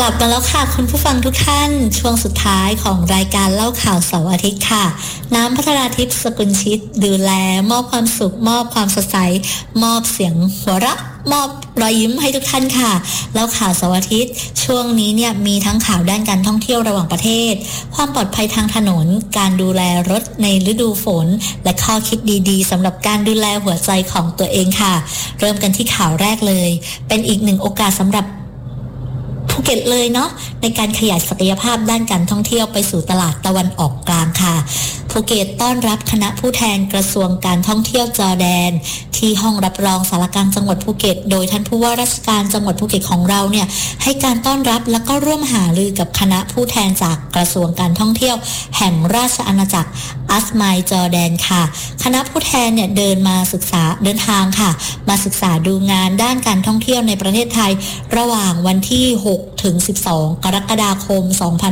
ลับมาแล้วค่ะคุณผู้ฟังทุกท่านช่วงสุดท้ายของรายการเล่าข่าวเสาร์อาทิตย์ค่ะน้ำพัทราทิพย์สกุลชิตดูแลมอบความสุขมอบความสดใสมอบเสียงหัวเราะมอบรอยยิ้มให้ทุกท่านค่ะแล้วข่าวเสาร์อาทิตย์ช่วงนี้เนี่ยมีทั้งข่าวด้านการท่องเที่ยวระหว่างประเทศความปลอดภัยทางถนนการดูแลรถในฤดูฝนและข้อคิดดีๆสำหรับการดูแลหัวใจของตัวเองค่ะเริ่มกันที่ข่าวแรกเลยเป็นอีกหนึ่งโอกาสสำหรับภูเก็ตเลยเนาะในการขยายศักยภาพด้านการท่องเที่ยวไปสู่ตลาดตะวันออกกลางค่ะภูเก็ตต้อนรับคณะผู้แทนกระทรวงการท่องเที่ยวจอร์แดนที่ห้องรับรองสารกลางจังหวัดภูเก็ตโดยท่านผู้ว่าราชการจังหวัดภูเก็ตของเราเนี่ยให้การต้อนรับแล้วก็ร่วมหารือกับคณะผู้แทนจากกระทรวงการท่องเที่ยวแห่งราชอาณาจักรอัสไมจอร์แดนค่ะคณะผู้แทนเนี่ยเดินทางค่ะมาศึกษาดูงานด้านการท่องเที่ยวในประเทศไทยระหว่างวันที่6 ถึง 12 กรกฎาคม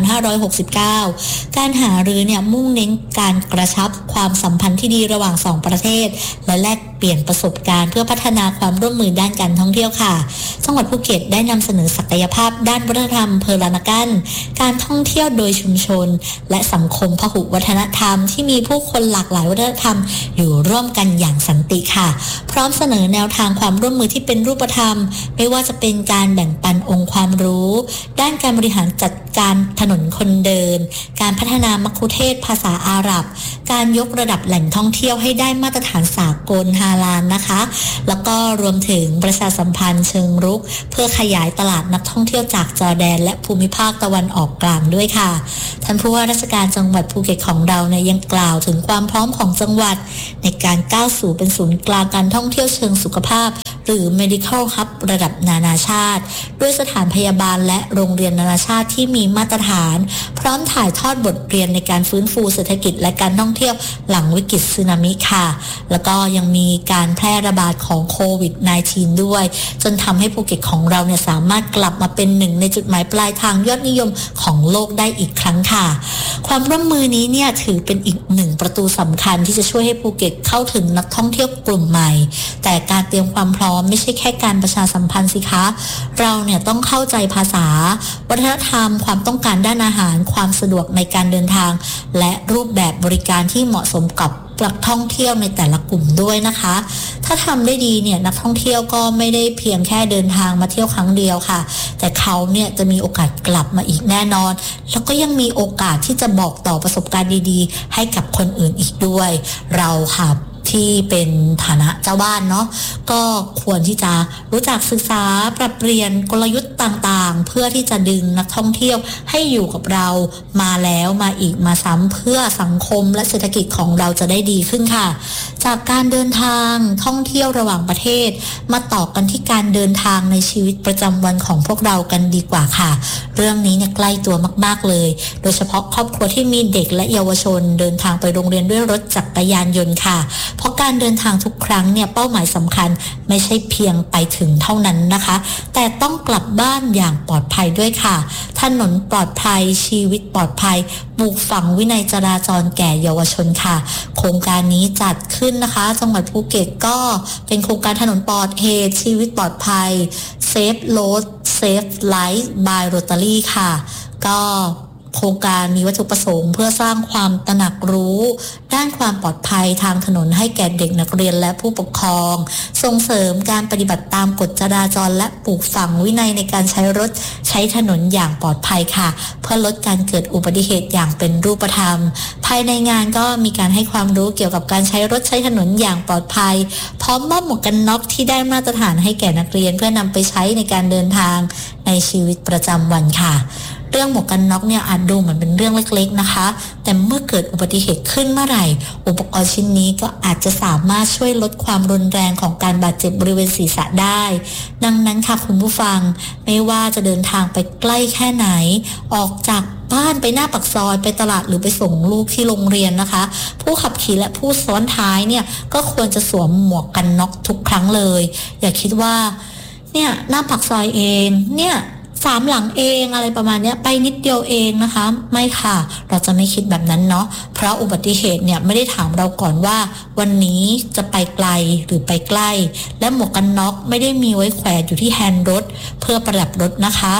2569 การหารือเนี่ยมุ่งเน้นการกระชับความสัมพันธ์ที่ดีระหว่าง2ประเทศและแลกเปลี่ยนประสบการณ์เพื่อพัฒนาความร่วมมือด้านการท่องเที่ยวค่ะจังหวัดภูเก็ตได้นำเสนอศักยภาพด้านวัฒนธรรมเพลานากันการท่องเที่ยวโดยชุมชนและสังคมพหุวัฒนธรรมที่มีผู้คนหลากหลายวัฒนธรรมอยู่ร่วมกันอย่างสันติค่ะพร้อมเสนอแนวทางความร่วมมือที่เป็นรูปธรรมไม่ว่าจะเป็นการแบ่งปันองค์ความรู้ด้านการบริหารจัดการถนนคนเดินการพัฒนามัคคุเทศก์ภาษาอาหรับการยกระดับแหล่งท่องเที่ยวให้ได้มาตรฐานสากลฮาลาลนะคะแล้วก็รวมถึงประชาสัมพันธ์เชิงรุกเพื่อขยายตลาดนักท่องเที่ยวจากจอร์แดนและภูมิภาคตะวันออกกลางด้วยค่ะท่านผู้ว่าราชการจังหวัดภูเก็ตของเราเนี่ยยังกล่าวถึงความพร้อมของจังหวัดในการก้าวสู่เป็นศูนย์กลางการท่องเที่ยวเชิงสุขภาพหรือ medical hub ระดับนานาชาติด้วยสถานพยาบาลและโรงเรียนนานาชาติที่มีมาตรฐานพร้อมถ่ายทอดบทเรียนในการฟื้นฟูเศรษฐกิจและการท่องเที่ยวหลังวิกฤตสึนามิค่ะแล้วก็ยังมีการแพร่ระบาดของโควิด -19 ด้วยจนทำให้ภูเก็ตของเราเนี่ยสามารถกลับมาเป็นหนึ่งในจุดหมายปลายทางยอดนิยมของโลกได้อีกครั้งค่ะความร่วมมือนี้เนี่ยถือเป็นอีกหนึ่งประตูสำคัญที่จะช่วยให้ภูเก็ตเข้าถึงนักท่องเที่ยวกลุ่มใหม่แต่การเตรียมความพร้อมไม่ใช่แค่การประชาสัมพันธ์สิคะเราเนี่ยต้องเข้าใจภาษาวัฒนธรรมความต้องการด้านอาหารความสะดวกในการเดินทางและรูปแบบบริการที่เหมาะสมกับนักท่องเที่ยวในแต่ละกลุ่มด้วยนะคะถ้าทำได้ดีเนี่ยนักท่องเที่ยวก็ไม่ได้เพียงแค่เดินทางมาเที่ยวครั้งเดียวค่ะแต่เขาเนี่ยจะมีโอกาสกลับมาอีกแน่นอนแล้วก็ยังมีโอกาสที่จะบอกต่อประสบการณ์ดีๆให้กับคนอื่นอีกด้วยเราค่ะที่เป็นฐานะเจ้าบ้านเนาะก็ควรที่จะรู้จักศึกษาปรับเปลี่ยนกลยุทธ์ต่างๆเพื่อที่จะดึงนักท่องเที่ยวให้อยู่กับเรามาแล้วมาอีกมาซ้ำเพื่อสังคมและเศรษฐกิจของเราจะได้ดีขึ้นค่ะจากการเดินทางท่องเที่ยวระหว่างประเทศมาต่อกันที่การเดินทางในชีวิตประจำวันของพวกเรากันดีกว่าค่ะเรื่องนี้เนี่ยใกล้ตัวมากๆเลยโดยเฉพาะครอบครัวที่มีเด็กและเยาวชนเดินทางไปโรงเรียนด้วยรถจักรยานยนต์ค่ะเพราะการเดินทางทุกครั้งเนี่ยเป้าหมายสำคัญไม่ใช่เพียงไปถึงเท่านั้นนะคะแต่ต้องกลับบ้านอย่างปลอดภัยด้วยค่ะถนนปลอดภัยชีวิตปลอดภัยปลูกฝังวินัยจราจรแก่เยาวชนค่ะโครงการนี้จัดขึ้นนะคะจังหวัดภูเก็ตก็เป็นโครงการถนนปลอดเหตุชีวิตปลอดภัย Safe Road Safe Life by Rotary ค่ะก็โครงการมีวัตถุประสงค์เพื่อสร้างความตระหนักรู้ด้านความปลอดภัยทางถนนให้แก่เด็กนักเรียนและผู้ปกครองส่งเสริมการปฏิบัติตามกฎจราจรและปลูกฝังวินัยในการใช้รถใช้ถนนอย่างปลอดภัยค่ะเพื่อลดการเกิดอุบัติเหตุอย่างเป็นรูปธรรมภายในงานก็มีการให้ความรู้เกี่ยวกับการใช้รถใช้ถนนอย่างปลอดภัยพร้อมมอบหมวกกันน็อกที่ได้มาตรฐานให้แก่นักเรียนเพื่อนำไปใช้ในการเดินทางในชีวิตประจำวันค่ะเรื่องหมวกกันน็อกเนี่ยอาจดูเหมือนเป็นเรื่องเล็กๆนะคะแต่เมื่อเกิดอุบัติเหตุขึ้นเมื่อไหร่อุปกรณ์ชิ้นนี้ก็อาจจะสามารถช่วยลดความรุนแรงของการบาดเจ็บบริเวณศีรษะได้ดังนั้นค่ะคุณผู้ฟังไม่ว่าจะเดินทางไปใกล้แค่ไหนออกจากบ้านไปหน้าปากซอยไปตลาดหรือไปส่งลูกที่โรงเรียนนะคะผู้ขับขี่และผู้ซ้อนท้ายเนี่ยก็ควรจะสวมหมวกกันน็อกทุกครั้งเลยอย่าคิดว่าเนี่ยหน้าปากซอยเองเนี่ย3 หลังเองอะไรประมาณนี้ไปนิดเดียวเองนะคะไม่ค่ะเราจะไม่คิดแบบนั้นเนาะเพราะอุบัติเหตุเนี่ยไม่ได้ถามเราก่อนว่าวันนี้จะไปไกลหรือไปใกล้และหมวกกันน็อกไม่ได้มีไว้แขวนอยู่ที่แฮนด์รถเพื่อประดับรถนะคะถ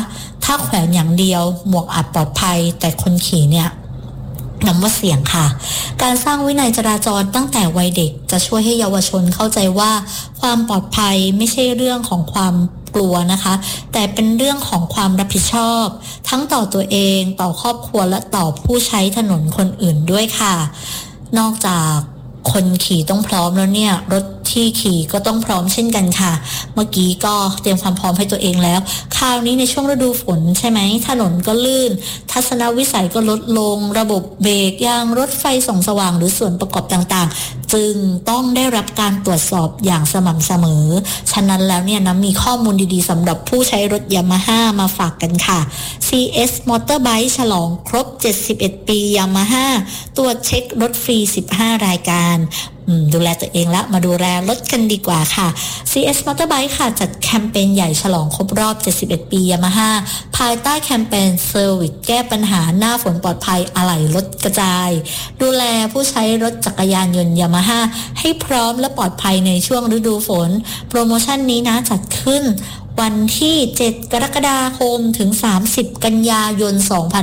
ถ้าแขวนอย่างเดียวหมวกอาจปลอดภัยแต่คนขี่เนี่ยนำว่าเสี่ยงค่ะการสร้างวินัยจราจรตั้งแต่วัยเด็กจะช่วยให้เยาวชนเข้าใจว่าความปลอดภัยไม่ใช่เรื่องของความกลัวนะคะแต่เป็นเรื่องของความรับผิดชอบทั้งต่อตัวเองต่อครอบครัวและต่อผู้ใช้ถนนคนอื่นด้วยค่ะนอกจากคนขี่ต้องพร้อมแล้วเนี่ยรถที่ขี่ก็ต้องพร้อมเช่นกันค่ะเมื่อกี้ก็เตรียมความพร้อมให้ตัวเองแล้วคราวนี้ในช่วงฤดูฝนใช่ไหมถนนก็ลื่นทัศนวิสัยก็ลดลงระบบเบรกยางรถไฟส่องสว่างหรือส่วนประกอบต่างๆจึงต้องได้รับการตรวจสอบอย่างสม่ำเสมอฉะนั้นแล้วเนี่ยนะมีข้อมูลดีๆสำหรับผู้ใช้รถยามาฮ่ามาฝากกันค่ะ CS Motorbike ฉลองครบ71ปียามาฮ่าตรวจเช็ครถฟรี15รายการดูแลตัวเองแล้วมาดูแลรถกันดีกว่าค่ะ CS Motorbike ค่ะจัดแคมเปญใหญ่ฉลองครบรอบ71ปียามาฮ่าภายใต้แคมเปญเซอร์วิสแก้ปัญหาหน้าฝนปลอดภัยอะไหล่รถกระจายดูแลผู้ใช้รถจักรยานยนต์ยามาฮ่าให้พร้อมและปลอดภัยในช่วงฤดูฝนโปรโมชั่นนี้นะจัดขึ้นวันที่7กรกฎาคมถึง30กันยายน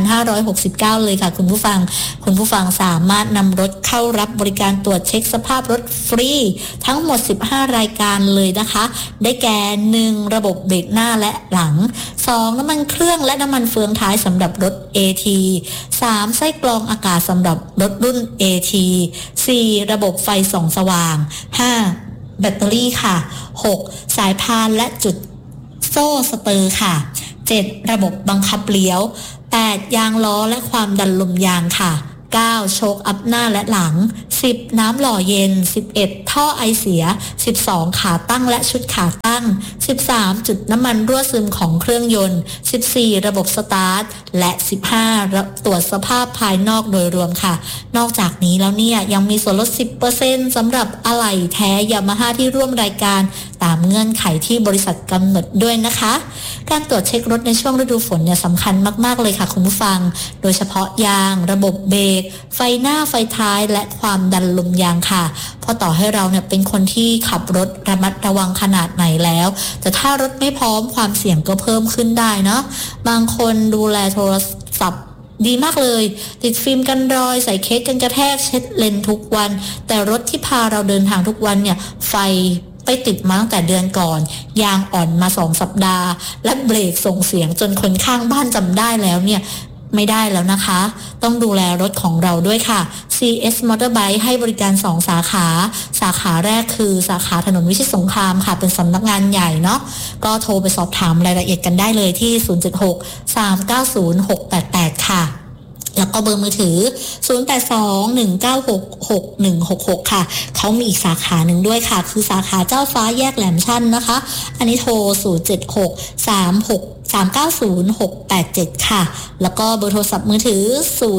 2569เลยค่ะคุณผู้ฟังสามารถนำรถเข้ารับบริการตรวจเช็คสภาพรถฟรีทั้งหมด15รายการเลยนะคะได้แก่1ระบบเบรกหน้าและหลัง2น้ำมันเครื่องและน้ำมันเฟืองท้ายสำหรับรถ AT 3ไส้กรองอากาศสำหรับรถรุ่น AT 4ระบบไฟส่องสว่าง5แบตเตอรี่ค่ะ6สายพานและจุดโซ่สเตอร์ค่ะ7ระบบบังคับเลี้ยว8ยางล้อและความดันลมยางค่ะ9โชคอัพหน้าและหลัง10น้ำหล่อเย็น11ท่อไอเสีย12ขาตั้งและชุดขาตั้ง13จุดน้ำมันรั่วซึมของเครื่องยนต์14ระบบสตาร์ทและ15ตรวจสภาพภายนอกโดยรวมค่ะนอกจากนี้แล้วเนี่ยยังมีส่วนลด 10% สำหรับอะไหล่แท้ยามาฮ่าที่ร่วมรายการตามเงื่อนไขที่บริษัทกำหนดด้วยนะคะการตรวจเช็ครถในช่วงฤดูฝนเนี่ยสำคัญมากๆเลยค่ะคุณผู้ฟังโดยเฉพาะยางระบบเบรกไฟหน้าไฟท้ายและความดันลมยางค่ะเพราะต่อให้เราเนี่ยเป็นคนที่ขับรถระมัดระวังขนาดไหนแล้วแต่ถ้ารถไม่พร้อมความเสี่ยงก็เพิ่มขึ้นได้เนาะบางคนดูแลโทรศัพท์ดีมากเลยติดฟิล์มกันรอยใส่เคสกันกระแทกเช็ดเลนทุกวันแต่รถที่พาเราเดินทางทุกวันเนี่ยไฟไปติดมาตั้งแต่เดือนก่อนยางอ่อนมา2สัปดาห์และเบรกส่งเสียงจนคนข้างบ้านจำได้แล้วเนี่ยไม่ได้แล้วนะคะต้องดูแลรถของเราด้วยค่ะ CS Motorbike ให้บริการ2สาขาแรกคือสาขาถนนวิชิตสงครามค่ะเป็นสำนักงานใหญ่เนาะก็โทรไปสอบถามรายละเอียดกันได้เลยที่076-390-688ค่ะแล้วก็เบอร์มือถือ0821966166ค่ะเขามีอีกสาขาหนึ่งด้วยค่ะคือสาขาเจ้าฟ้าแยกแหลมชันนะคะอันนี้โทร076-390-687ค่ะแล้วก็เบอร์โทรศัพท์มือถือ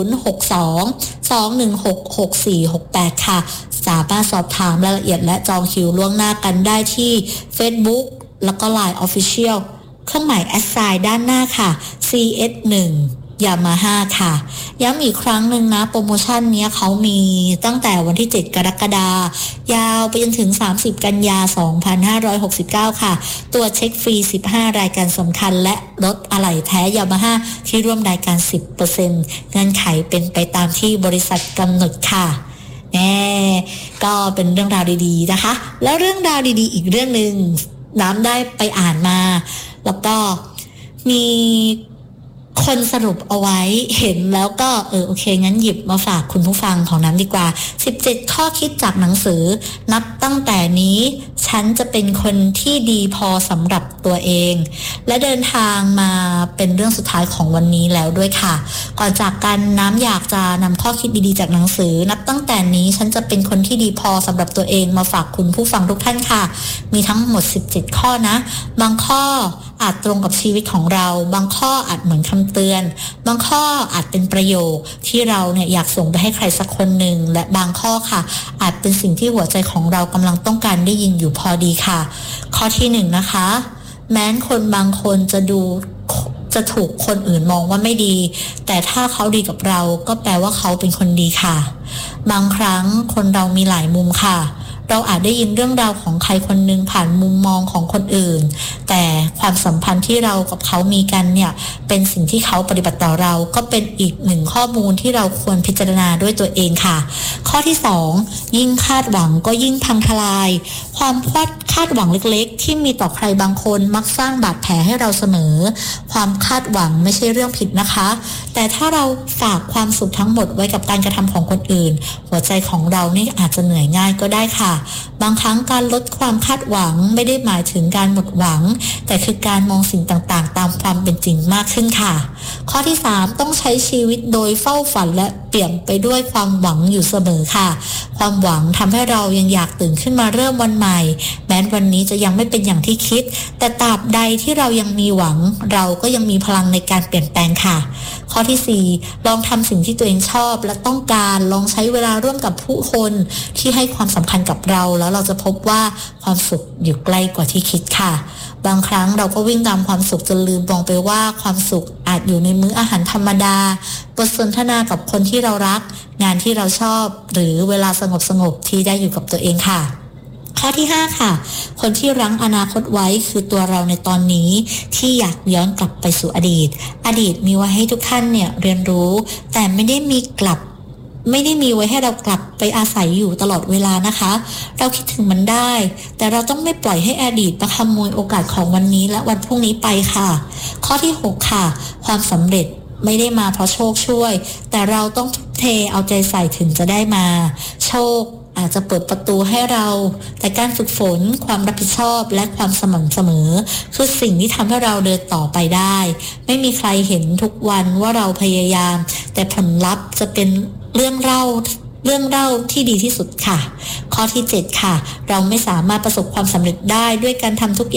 062-216-6468ค่ะสามารถสอบถามรายละเอียดและจองคิวล่วงหน้ากันได้ที่ Facebook แล้วก็ LINE Official เครื่องหมาย@ด้านหน้าค่ะ CS1 ยามาฮ่าค่ะย้ำอีกครั้งหนึ่งนะโปรโมชั่นนี้เขามีตั้งแต่วันที่7กรกฎาคมยาวไปจนถึง30กันยายน2569ค่ะตัวเช็คฟรี15รายการสำคัญและลดอะไหล่แท้ยามาฮ่าที่ร่วมรายการ 10% เงื่อนไขเป็นไปตามที่บริษัทกำหนดค่ะก็เป็นเรื่องราวดีๆนะคะแล้วเรื่องราวดีๆอีกเรื่องนึงน้ำได้ไปอ่านมาแล้วก็มีคนสรุปเอาไว้เห็นแล้วก็โอเคงั้นหยิบมาฝากคุณผู้ฟังของน้ำดีกว่า17ข้อคิดจากหนังสือนับตั้งแต่นี้ฉันจะเป็นคนที่ดีพอสำหรับตัวเองและเดินทางมาเป็นเรื่องสุดท้ายของวันนี้แล้วด้วยค่ะก่อนจากกันน้ำอยากจะนำข้อคิดดีๆจากหนังสือนับตั้งแต่นี้ฉันจะเป็นคนที่ดีพอสำหรับตัวเองมาฝากคุณผู้ฟังทุกท่านค่ะมีทั้งหมด17ข้อนะบางข้ออาจตรงกับชีวิตของเราบางข้ออาจเหมือนคำเตือนบางข้ออาจเป็นประโยคที่เราเนี่ยอยากส่งไปให้ใครสักคนหนึ่งและบางข้อค่ะอาจเป็นสิ่งที่หัวใจของเรากำลังต้องการได้ยินอยู่พอดีค่ะข้อที่1นะคะแม้นคนบางคนจะถูกคนอื่นมองว่าไม่ดีแต่ถ้าเขาดีกับเราก็แปลว่าเขาเป็นคนดีค่ะบางครั้งคนเรามีหลายมุมค่ะเราอาจได้ยินเรื่องราวของใครคนหนึ่งผ่านมุมมองของคนอื่นแต่ความสัมพันธ์ที่เรากับเขามีกันเนี่ยเป็นสิ่งที่เขาปฏิบัติต่อเราก็เป็นอีกหนึ่งข้อมูลที่เราควรพิจารณาด้วยตัวเองค่ะข้อที่2ยิ่งคาดหวังก็ยิ่งพังทลายความคาดหวังเล็กๆที่มีต่อใครบางคนมักสร้างบาดแผลให้เราเสมอความคาดหวังไม่ใช่เรื่องผิดนะคะแต่ถ้าเราฝากความสุขทั้งหมดไว้กับการกระทำของคนอื่นหัวใจของเรานี่อาจจะเหนื่อยง่ายก็ได้ค่ะบางครั้งการลดความคาดหวังไม่ได้หมายถึงการหมดหวังแต่คือการมองสิ่งต่างๆตามความเป็นจริงมากขึ้นค่ะข้อที่3ต้องใช้ชีวิตโดยเฝ้าฝันและเปี่ยมไปด้วยความหวังอยู่เสมอค่ะความหวังทำให้เรายังอยากตื่นขึ้นมาเริ่มวันใหม่แม้วันนี้จะยังไม่เป็นอย่างที่คิดแต่ตราบใดที่เรายังมีหวังเราก็ยังมีพลังในการเปลี่ยนแปลงค่ะข้อที่4ลองทำสิ่งที่ตัวเองชอบและต้องการลองใช้เวลาร่วมกับผู้คนที่ให้ความสำคัญกับเราแล้วเราจะพบว่าความสุขอยู่ใกล้กว่าที่คิดค่ะบางครั้งเราก็วิ่งตามความสุขจนลืมมองไปว่าความสุขอาจอยู่ในมื้ออาหารธรรมดาบทสนทนากับคนที่เรารักงานที่เราชอบหรือเวลาสงบที่ได้อยู่กับตัวเองค่ะข้อที่5ค่ะคนที่รั้งอนาคตไว้คือตัวเราในตอนนี้ที่อยากย้อนกลับไปสู่อดีตมีไว้ให้ทุกท่านเนี่ยเรียนรู้แต่ไม่ได้มีไว้ให้เรากลับไปอาศัยอยู่ตลอดเวลานะคะเราคิดถึงมันได้แต่เราต้องไม่ปล่อยให้อดีตมาขโมยโอกาสของวันนี้และวันพรุ่งนี้ไปค่ะข้อที่6ค่ะความสำเร็จไม่ได้มาเพราะโชคช่วยแต่เราต้องทุ่มเทเอาใจใส่ถึงจะได้มาโชคอาจจะเปิดประตูให้เราแต่การฝึกฝนความรับผิดชอบและความสม่ำเสมอคือสิ่งที่ทำให้เราเดินต่อไปได้ไม่มีใครเห็นทุกวันว่าเราพยายามแต่ผลลัพธ์จะเป็นเรื่องเล่าที่ดีที่สุดค่ะข้อที่7ค่ะเราไม่สามารถประสบความสำเร็จได้ด้วยการทำทุกอย่าง